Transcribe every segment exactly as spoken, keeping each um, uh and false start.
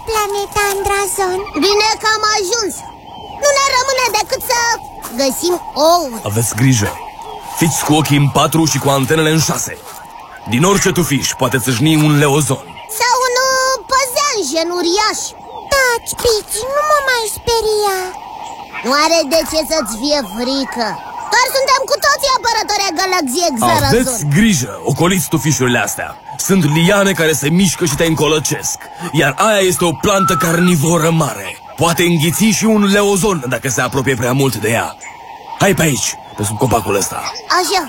planeta Andrazon. Bine că am ajuns. Nu ne rămâne decât să găsim ou. Aveți grijă. Fiți cu ochii în patru și cu antenele în șase. Din orice tufiș poate țâșni un leozon. Sau un păzeanjen uriaș. Taci, Pici, nu mă mai speria. Nu are de ce să-ți fie frică. Doar suntem cu toții apărători ai galaxiei Xarazon. Aveți grijă, ocoliți tufișurile astea. Sunt liane care se mișcă și te încolăcesc. Iar aia este o plantă carnivoră mare. Poate înghiți și un leozon dacă se apropie prea mult de ea. Hai pe aici, pe sub copacul ăsta. Așa.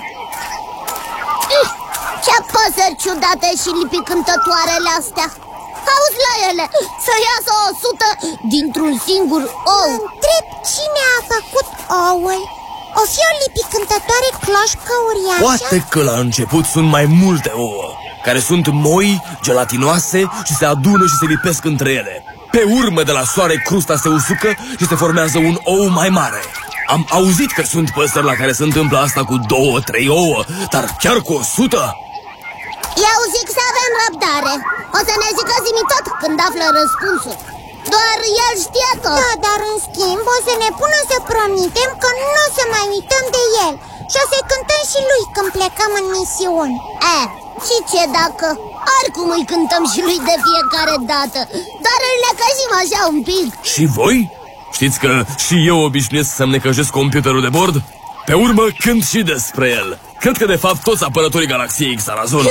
Ce păsări ciudate și lipicântătoarele astea. Auzi la ele, să iasă o sută dintr-un singur ou. Întreb cine a făcut oul. O fi o lipicântătoare cloșcă uriașă? Poate că la început sunt mai multe ouă, care sunt moi, gelatinoase și se adună și se lipesc între ele. Pe urmă de la soare crusta se usucă și se formează un ou mai mare. Am auzit că sunt păsări la care se întâmplă asta cu două, trei ouă, dar chiar cu o sută? Eu zic să avem răbdare. O să ne zică zi-mi tot când află răspunsul. Doar el știe tot. Da, dar în schimb o să ne pună să promitem că nu o să mai uităm de el. Și o să-i cântăm și lui când plecăm în misiuni. E, și ce dacă? Oricum îi cântăm și lui de fiecare dată. Doar îl necăjim așa un pic. Și voi? Știți că și eu obișnuiesc să-mi necăjesc computerul de bord? Pe urmă cânt și despre el. Cred că de fapt toți apărătorii galaxiei Xarazon.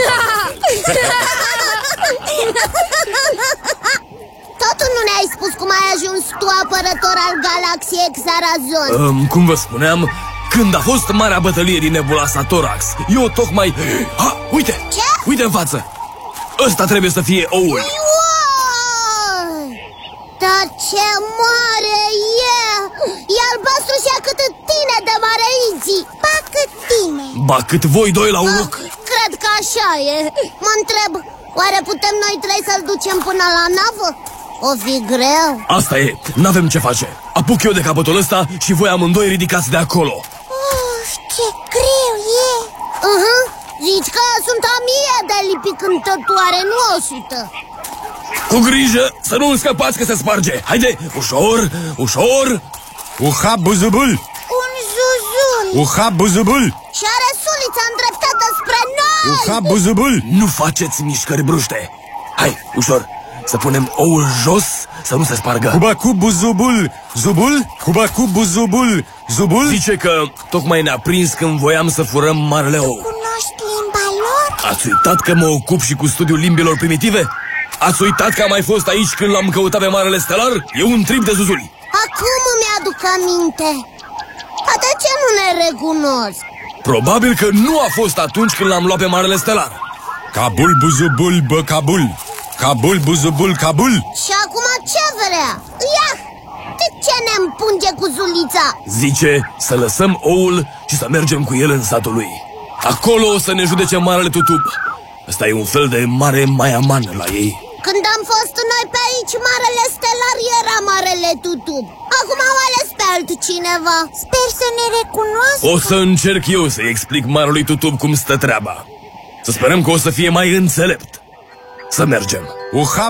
Totul nu ne-ai spus cum ai ajuns tu apărător al galaxiei Xarazon. um, Cum vă spuneam, când a fost marea bătălie din nebula Thorax, eu tocmai... Ha, uite! Ce? Uite în față! Ăsta trebuie să fie oul. Wow! Dar ce mare e! E albastru și a cât tine de mare, Izzy. Ba cât tine. Ba cât voi doi la un loc. Ah, cred că așa e. Mă întreb, oare putem noi trei să-l ducem până la navă? O fi greu. Asta e, n-avem ce face. Apuc eu de capătul ăsta și voi amândoi ridicați de acolo. Uf, ce greu e. uh-huh. Zici că sunt o mie de lipicântătoare, nu o sută. Cu grijă să nu scăpați că se sparge. Haide, ușor, ușor. Uha buzubul. Un zuzul. Uha buzubul. Și are sulița îndreptată spre noi. Uha buzubul. Nu faceți mișcări bruște. Hai, ușor, să punem oul jos să nu se spargă. Hubacu buzubul. Zubul? Hubacu buzubul. Zubul? Zice că tocmai ne-a prins când voiam să furăm marele ou. Cunoști limba lor? Ați uitat că mă ocup și cu studiul limbilor primitive? Ați uitat că am mai fost aici când l-am căutat pe marele stelar? E un trip de zuzuli. Acum îmi aduc aminte. Dar de ce nu ne recunosc? Probabil că nu a fost atunci când l-am luat pe marele stelar. Cabul buzubul bă Cabul. Cabul buzubul Cabul. Și acum ce vrea? Ia! De ce ne împunge cu zulița? Zice să lăsăm oul și să mergem cu el în satul lui. Acolo o să ne judece marele tutub. Ăsta e un fel de mare maiaman la ei. Când am fost noi pe aici, marele stelar era marele tutub. Acum au ales pe altcineva. Sper să ne recunoască. O să încerc eu să-i explic marelui tutub cum stă treaba. Să sperăm că o să fie mai înțelept. Să mergem. Uha